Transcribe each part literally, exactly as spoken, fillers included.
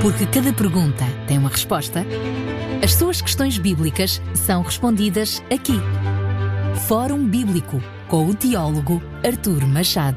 Porque cada pergunta tem uma resposta, as suas questões bíblicas são respondidas aqui. Fórum Bíblico, com o teólogo Artur Machado.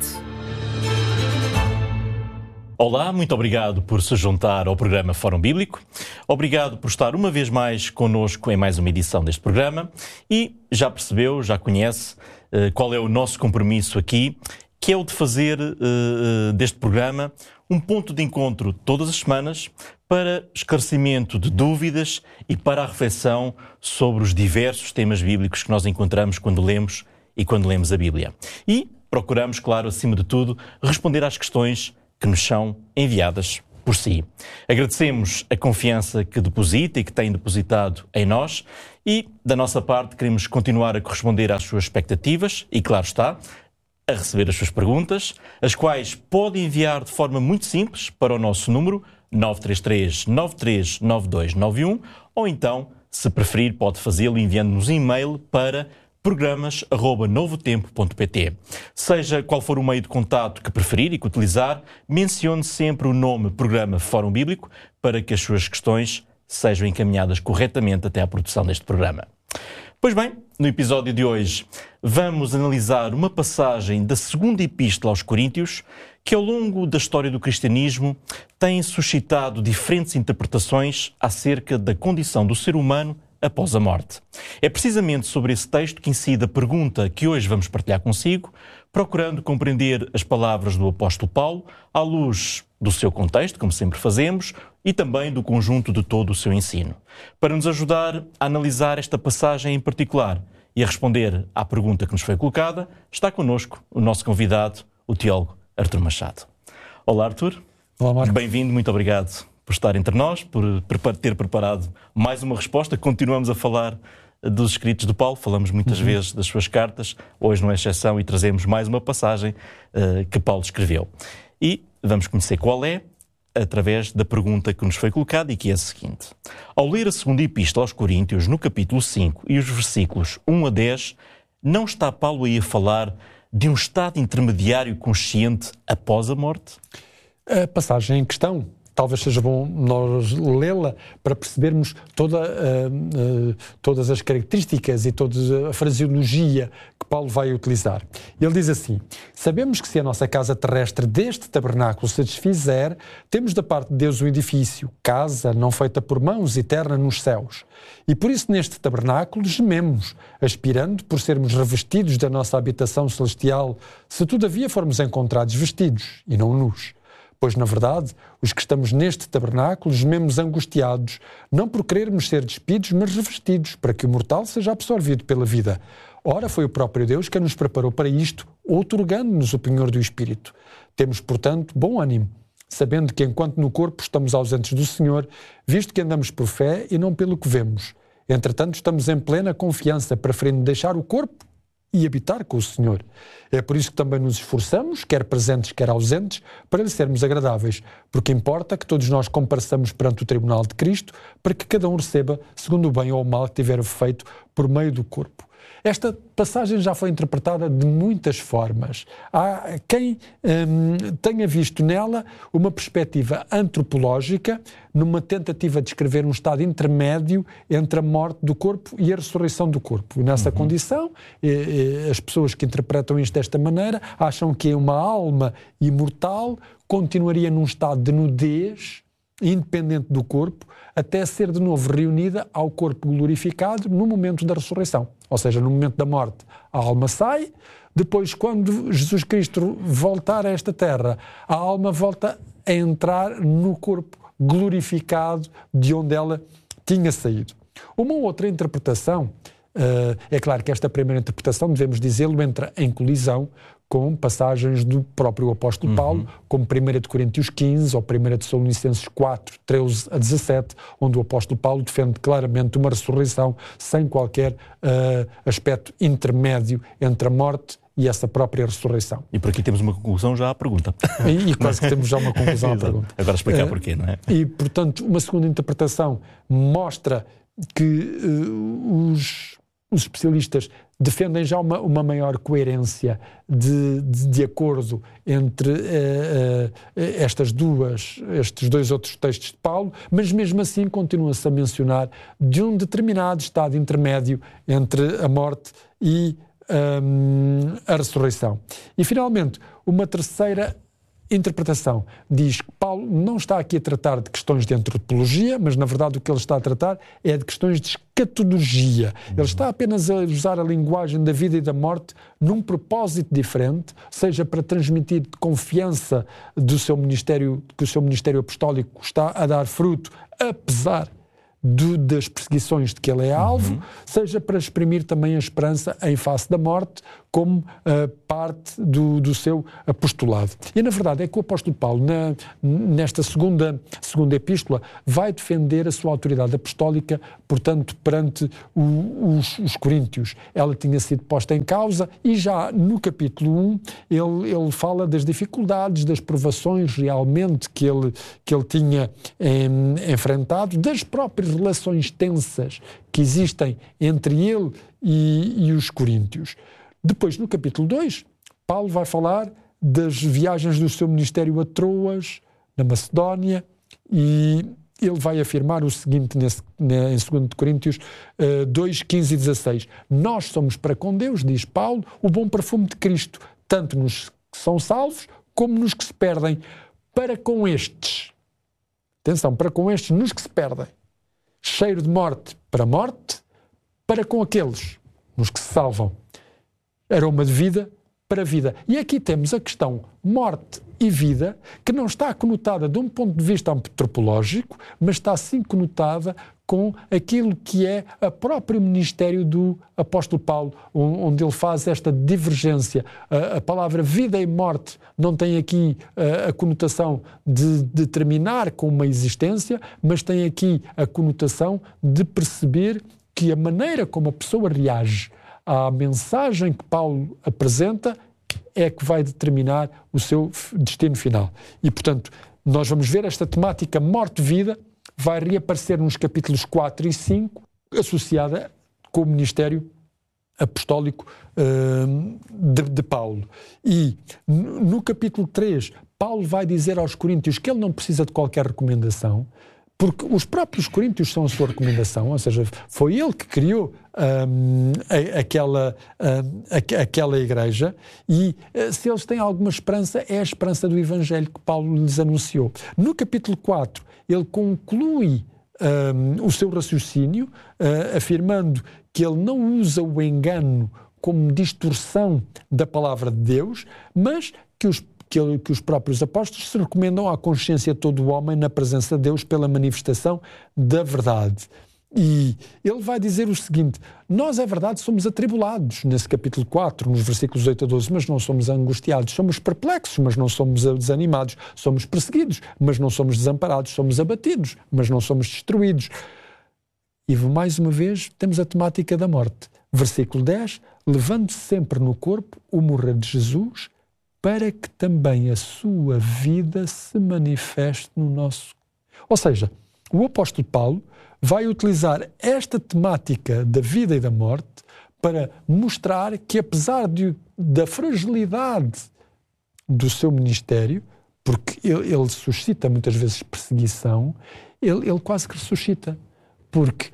Olá, muito obrigado por se juntar ao programa Fórum Bíblico. Obrigado por estar uma vez mais connosco em mais uma edição deste programa. E já percebeu, já conhece uh, qual é o nosso compromisso aqui, que é o de fazer uh, deste programa um ponto de encontro todas as semanas para esclarecimento de dúvidas e para a reflexão sobre os diversos temas bíblicos que nós encontramos quando lemos e quando lemos a Bíblia. E procuramos, claro, acima de tudo, responder às questões que nos são enviadas por si. Agradecemos a confiança que deposita e que tem depositado em nós e, da nossa parte, queremos continuar a corresponder às suas expectativas e, claro está, a receber as suas perguntas, as quais pode enviar de forma muito simples para o nosso número nove três três, nove três nove dois nove um ou então, se preferir, pode fazê-lo enviando-nos e-mail para programas arroba novotempo ponto pt. Seja qual for o meio de contato que preferir e que utilizar, mencione sempre o nome Programa Fórum Bíblico para que as suas questões sejam encaminhadas corretamente até à produção deste programa. Pois bem, no episódio de hoje vamos analisar uma passagem da segunda Epístola aos Coríntios que ao longo da história do cristianismo tem suscitado diferentes interpretações acerca da condição do ser humano após a morte. É precisamente sobre esse texto que incide a pergunta que hoje vamos partilhar consigo, procurando compreender as palavras do apóstolo Paulo à luz do seu contexto, como sempre fazemos, e também do conjunto de todo o seu ensino. Para nos ajudar a analisar esta passagem em particular e a responder à pergunta que nos foi colocada, está connosco o nosso convidado, o teólogo Artur Machado. Olá, Artur. Olá, Marcos. Bem-vindo, muito obrigado por estar entre nós, por ter preparado mais uma resposta. Continuamos a falar dos escritos de Paulo, falamos muitas uhum. vezes das suas cartas, hoje não é exceção e trazemos mais uma passagem uh, que Paulo escreveu. E vamos conhecer qual é, através da pergunta que nos foi colocada e que é a seguinte. Ao ler a segunda Epístola aos Coríntios, no capítulo cinco e os versículos um a dez, não está Paulo aí a falar de um estado intermediário consciente após a morte? A passagem em questão, talvez seja bom nós lê-la para percebermos toda, uh, uh, todas as características e toda a fraseologia que Paulo vai utilizar. Ele diz assim: sabemos que se a nossa casa terrestre deste tabernáculo se desfizer, temos da parte de Deus um edifício, casa não feita por mãos, eterna nos céus. E por isso neste tabernáculo gememos, aspirando por sermos revestidos da nossa habitação celestial, se todavia formos encontrados vestidos e não nus. Pois, na verdade, os que estamos neste tabernáculo gememos angustiados, não por querermos ser despidos, mas revestidos, para que o mortal seja absorvido pela vida. Ora, foi o próprio Deus que nos preparou para isto, outorgando-nos o penhor do Espírito. Temos, portanto, bom ânimo, sabendo que enquanto no corpo estamos ausentes do Senhor, visto que andamos por fé e não pelo que vemos. Entretanto, estamos em plena confiança, preferindo deixar o corpo e habitar com o Senhor. É por isso que também nos esforçamos, quer presentes, quer ausentes, para lhe sermos agradáveis, porque importa que todos nós compareçamos perante o tribunal de Cristo, para que cada um receba segundo o bem ou o mal que tiver feito por meio do corpo. Esta passagem já foi interpretada de muitas formas. Há quem hum, tenha visto nela uma perspectiva antropológica, numa tentativa de descrever um estado intermédio entre a morte do corpo e a ressurreição do corpo. E nessa uhum. condição, eh, eh, as pessoas que interpretam isto desta maneira acham que uma alma imortal continuaria num estado de nudez, independente do corpo, até ser de novo reunida ao corpo glorificado no momento da ressurreição. Ou seja, no momento da morte, a alma sai, depois, quando Jesus Cristo voltar a esta terra, a alma volta a entrar no corpo glorificado de onde ela tinha saído. Uma outra interpretação, uh, é claro que esta primeira interpretação, devemos dizê-lo, entra em colisão com passagens do próprio apóstolo uhum. Paulo, como primeira de Coríntios quinze ou primeira de Tessalonicenses quatro, treze a dezassete, onde o apóstolo Paulo defende claramente uma ressurreição sem qualquer uh, aspecto intermédio entre a morte e essa própria ressurreição. E por aqui temos uma conclusão já à pergunta. E, e quase que temos já uma conclusão à pergunta. Agora explicar uh, porquê, não é? E, portanto, uma segunda interpretação mostra que uh, os... os especialistas defendem já uma, uma maior coerência de, de, de acordo entre uh, uh, estas duas, estes dois outros textos de Paulo, mas mesmo assim continua-se a mencionar de um determinado estado intermédio entre a morte e um, a ressurreição. E finalmente, uma terceira interpretação diz que Paulo não está aqui a tratar de questões de antropologia, mas na verdade o que ele está a tratar é de questões de escatologia. Ele está apenas a usar a linguagem da vida e da morte num propósito diferente, seja para transmitir confiança do seu ministério, que o seu ministério apostólico está a dar fruto, apesar Do, das perseguições de que ele é alvo, uhum. seja para exprimir também a esperança em face da morte como uh, parte do, do seu apostolado. E na verdade é que o apóstolo Paulo, na, nesta segunda, segunda epístola, vai defender a sua autoridade apostólica, portanto, perante o, os, os coríntios. Ela tinha sido posta em causa e já no capítulo um ele, ele fala das dificuldades, das provações realmente que ele, que ele tinha em, enfrentado, das próprias relações tensas que existem entre ele e, e os coríntios. Depois, no capítulo dois, Paulo vai falar das viagens do seu ministério a Troas, na Macedónia, e ele vai afirmar o seguinte nesse, em dois Coríntios dois, quinze e dezasseis. Nós somos para com Deus, diz Paulo, o bom perfume de Cristo, tanto nos que são salvos como nos que se perdem. Para com estes, atenção, para com estes, nos que se perdem, cheiro de morte para morte, para com aqueles, nos que se salvam, aroma de vida para vida. E aqui temos a questão morte e vida, que não está conotada de um ponto de vista antropológico, mas está sim conotada com aquilo que é o próprio ministério do apóstolo Paulo, onde ele faz esta divergência. A, a palavra vida e morte não tem aqui a, a conotação de, de terminar com uma existência, mas tem aqui a conotação de perceber que a maneira como a pessoa reage à mensagem que Paulo apresenta é que vai determinar o seu destino final. E, portanto, nós vamos ver esta temática morte-vida vai reaparecer nos capítulos quatro e cinco, associada com o ministério apostólico uh, de, de Paulo. E no capítulo três, Paulo vai dizer aos coríntios que ele não precisa de qualquer recomendação, porque os próprios coríntios são a sua recomendação, ou seja, foi ele que criou um, a, aquela, um, a, aquela igreja, e uh, se eles têm alguma esperança, é a esperança do Evangelho que Paulo lhes anunciou. No capítulo quatro, ele conclui um, o seu raciocínio, uh, afirmando que ele não usa o engano como distorção da palavra de Deus, mas que os Que, ele, que os próprios apóstolos se recomendam à consciência de todo o homem na presença de Deus pela manifestação da verdade. E ele vai dizer o seguinte: nós, é verdade, somos atribulados, nesse capítulo quatro, nos versículos oito a doze, mas não somos angustiados, somos perplexos, mas não somos desanimados, somos perseguidos, mas não somos desamparados, somos abatidos, mas não somos destruídos. E mais uma vez temos a temática da morte. Versículo dez: levando-se sempre no corpo o morrer de Jesus, para que também a sua vida se manifeste no nosso... Ou seja, o apóstolo Paulo vai utilizar esta temática da vida e da morte para mostrar que, apesar de, da fragilidade do seu ministério, porque ele, ele suscita muitas vezes perseguição, ele, ele quase que ressuscita. Porque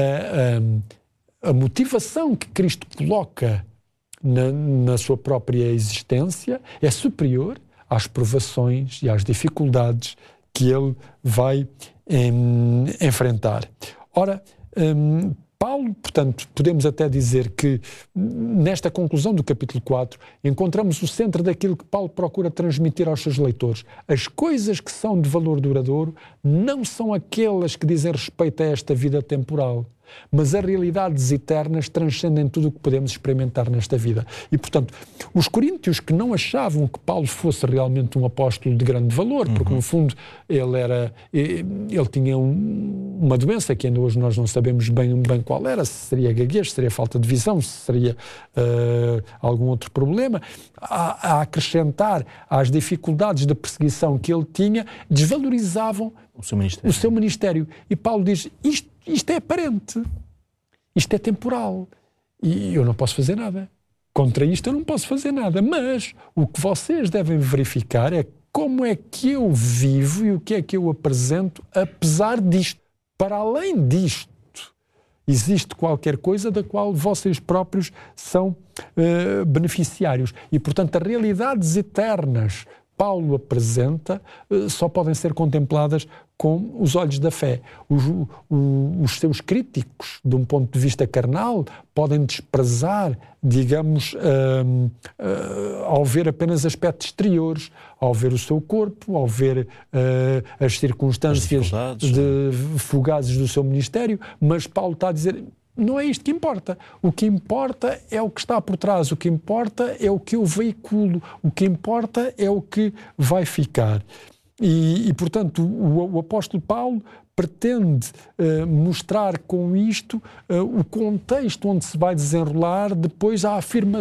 a, a, a motivação que Cristo coloca Na, na sua própria existência é superior às provações e às dificuldades que ele vai em, enfrentar. Ora, um, Paulo, portanto, podemos até dizer que nesta conclusão do capítulo quatro encontramos o centro daquilo que Paulo procura transmitir aos seus leitores. As coisas que são de valor duradouro não são aquelas que dizem respeito a esta vida temporal, mas as realidades eternas transcendem tudo o que podemos experimentar nesta vida. E, portanto, os coríntios que não achavam que Paulo fosse realmente um apóstolo de grande valor, uhum. porque, no fundo, ele, era, ele tinha um, uma doença que ainda hoje nós não sabemos bem, bem qual era, se seria gaguez, se seria falta de visão, se seria uh, algum outro problema, a, a acrescentar às dificuldades da perseguição que ele tinha, desvalorizavam o seu ministério. O seu ministério. E Paulo diz, isto Isto é aparente, isto é temporal, E eu não posso fazer nada. Contra isto eu não posso fazer nada. Mas o que vocês devem verificar é como é que eu vivo e o que é que eu apresento apesar disto. Para além disto, existe qualquer coisa da qual vocês próprios são uh, beneficiários. E, portanto, as realidades eternas Paulo apresenta uh, só podem ser contempladas com os olhos da fé. Os, o, os seus críticos, de um ponto de vista carnal, podem desprezar, digamos, uh, uh, ao ver apenas aspectos exteriores, ao ver o seu corpo, ao ver uh, as circunstâncias as de, fugazes do seu ministério, mas Paulo está a dizer, não é isto que importa. O que importa é o que está por trás, o que importa é o que eu veiculo, o que importa é o que vai ficar. E, e portanto, o, o apóstolo Paulo pretende uh, mostrar com isto uh, o contexto onde se vai desenrolar depois a afirmação